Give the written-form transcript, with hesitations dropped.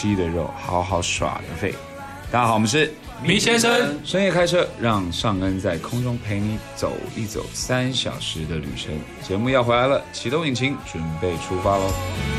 吃的肉，好好耍的肺。大家好，我们是米先生， 深夜开车，让尚恩在空中陪你走一走3小时的旅程。节目要回来了，启动引擎，准备出发喽！